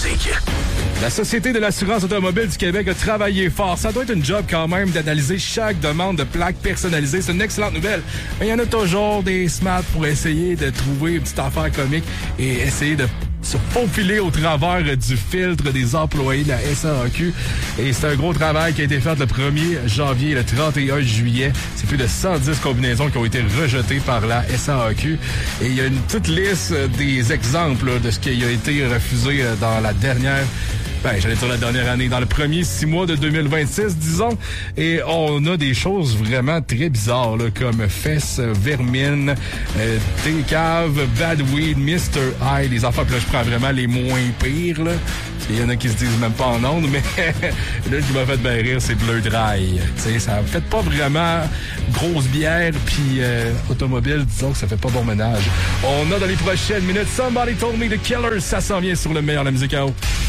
musique. La Société de l'assurance automobile du Québec a travaillé fort. Ça doit être une job quand même d'analyser chaque demande de plaque personnalisée. C'est une excellente nouvelle. Mais il y en a toujours des smarts pour essayer de trouver une petite affaire comique et essayer de se faufiler au travers du filtre des employés de la SAQ. Et c'est un gros travail qui a été fait le 1er janvier et le 31 juillet. C'est plus de 110 combinaisons qui ont été rejetées par la SAQ. Et il y a une petite liste des exemples là, de ce qui a été refusé dans la dernière... j'allais dire la dernière année, dans le premier 6 mois de 2026, disons. Et on a des choses vraiment très bizarres, là, comme Fesses, Vermine, T-Cave, Bad Weed, Mr. High, des affaires. Puis là, je prends vraiment les moins pires, là. Il y en a qui se disent même pas en ondes, mais là, qui m'a fait bien rire, c'est Bleu Dry. T'sais, ça fait pas vraiment grosse bière, puis automobile, disons que ça fait pas bon ménage. On a dans les prochaines minutes Somebody Told Me The Killers, ça s'en vient sur le meilleur de la musique à eau.